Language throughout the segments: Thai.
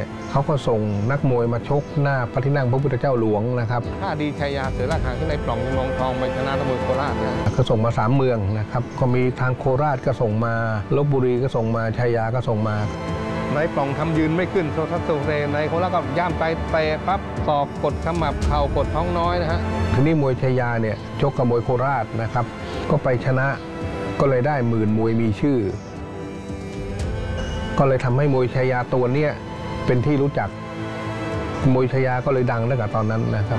เนี่ยเขาก็ส่งนักมวยมาชกหน้าพระที่นั่งพระพุทธเจ้าหลวงนะครับถ้าดีชัยยาเสือราชหางที่ในปล่องเมืองทองไปชนะตะมือโคราชนะก็ส่งมา3 เมืองนะครับก็มีทางโคราชก็ส่งมาลพบุรีก็ส่งมาชัยยาก็ส่งมาในปล่องทำยืนไม่ขึ้นโซทัสโซเรในโคราชก็ย่ามไปเตะปั๊บศอกกดขมับเข่ากดท้องน้อยนะฮะทีนี้มวยชัยยาเนี่ยชกกับมวยโคราชนะครับก็ไปชนะก็เลยได้หมื่นมวยมีชื่อก็เลยทำให้มวยชัยยาตัวเนี้ยเป็นที่รู้จักมวยชัยยาก็เลยดังตั้งแต่ตอนนั้นนะครับ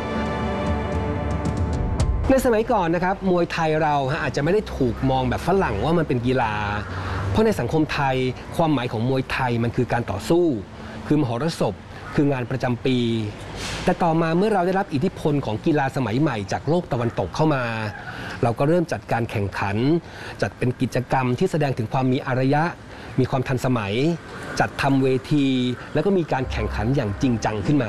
ในสมัยก่อนนะครับมวยไทยเราอาจจะไม่ได้ถูกมองแบบฝรั่งว่ามันเป็นกีฬาเพราะในสังคมไทยความหมายของมวยไทยมันคือการต่อสู้คือมหรสพคืองานประจำปีแต่ต่อมาเมื่อเราได้รับอิทธิพลของกีฬาสมัยใหม่จากโลกตะวันตกเข้ามาเราก็เริ่มจัดการแข่งขันจัดเป็นกิจกรรมที่แสดงถึงความมีอารยะมีความทันสมัยจัดทำเวทีแล้วก็มีการแข่งขันอย่างจริงจังขึ้นมา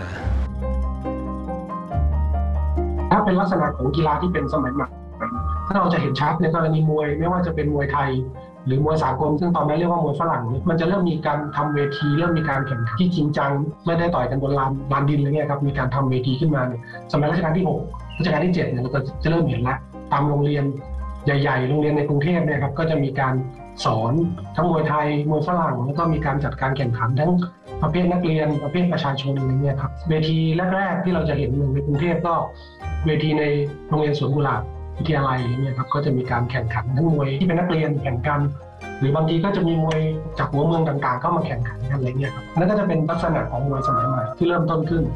ถ้าเป็นลักษณะของกีฬาที่เป็นสมัยใหม่ถ้าเราจะเห็นชัดในกรณีมวยไม่ว่าจะเป็นมวยไทยหรือมวยสากลซึ่งตอนนั้นเรียกว่ามวยฝรั่งมันจะเริ่มมีการทำเวทีเริ่มมีการแข่งขันที่จริงจังไม่ได้ต่อยกันบนลานดินอะไรเงี้ยครับมีการทำเวทีขึ้นมาเนี่ยสมัยรัชกาลที่6รัชกาลที่7เนี่ยเราก็จะเริ่มเห็นแล้วตามโรงเรียนใหญ่ๆโรงเรียนในกรุงเทพเนี่ยครับก็จะมีการสอนทั้งมวยไทยมวยฝรั่งแล้วก็มีการจัดการแข่งขันทั้งประเภทนักเรียนประเภทประชาชนอะไรเงี้ยครับเวทีแรกๆที่เราจะเห็นในกรุงเทพก็เวทีในโรงเรียนสวนกุหลาบวิทยาลัยเนี่ยครับก็จะมีการแข่งขันทั้งมวยที่เป็นนักเรียนแข่งกันหรือบางทีก็จะมีมวยจากหัวเมืองต่างๆเข้ามาแข่งขันกันอะไรเงี้ยครับนั่นก็จะเป็นลักษณะของมวยสมัยใหม่ที่เริ่มต้นขึ้น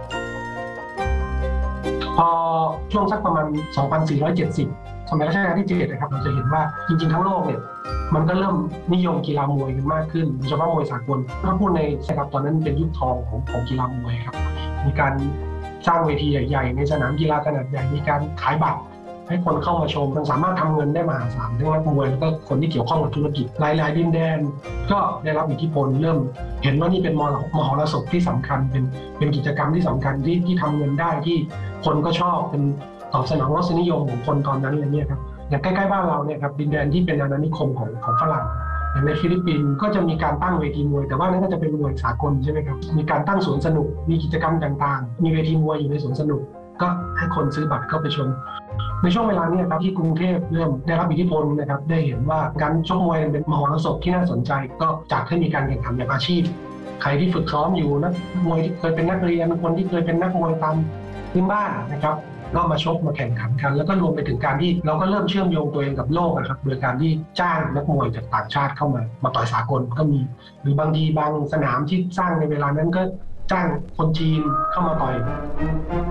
พอช่วงสักประมาณ 2470 สมัยรัชกาลที่7นะครับเราจะเห็นว่าจริงๆทั้งโลกเนี่ยมันก็เริ่มนิยมกีฬามวยกันมากขึ้นโดยเฉพาะมวยสากลถ้าพูดในสมัยตอนนั้นเป็นยุคทองของกีฬามวยครับมีการสร้างเวทีใหญ่ๆในสนามกีฬาขนาดใหญ่มีการขายบัตรให้คนเข้ามาชมมันสามารถทำเงินได้มหาศาลทั้งนักมวยแล้วก็คนที่เกี่ยวข้องกับธุรกิจหลายๆดินแดนก็ได้รับอิทธิพลเริ่มเห็นว่านี่เป็นมหรสพที่สำคัญเป็นกิจกรรมที่สำคัญที่ทำเงินได้ที่คนก็ชอบเป็นตอบสนองรสนิยมของคนตอนนั้นอะไรเงี้ยครับอย่างใกล้ๆบ้านเราเนี่ยครับดินแดนที่เป็นอาณานิคมของฝรั่งอย่างในฟิลิปปินส์ก็จะมีการตั้งเวทีมวยแต่ว่านั้นก็จะเป็นมวยสากลใช่ไหมครับมีการตั้งสวนสนุกมีกิจกรรมต่างๆมีเวทีมวยอยู่ในสวนสนุกก็ให้คนซื้อบัตรเข้าไปชมในช่วงเวลานี้ครับที่กรุงเทพเริ่มได้รับอิทธิพลนะครับได้เห็นว่าการชกมวยเป็นมหรสพที่น่าสนใจก็จัดให้มีการแข่งขันแบบอาชีพใครที่ฝึกซ้อมอยู่นักมวยที่เคยเป็นนักเรียนคนที่เคยเป็นนักมวยตามพื้นบ้านนะครับก็มาชกมาแข่งขันกันแล้วก็รวมไปถึงการที่เราก็เริ่มเชื่อมโยงตัวเองกับโลกนะครับโดยการที่จ้างนักมวยจากต่างชาติเข้ามาต่อยสากลก็มีหรือบางทีบางสนามที่สร้างในเวลานั้นก็จ้างคนจีนเข้ามาต่อย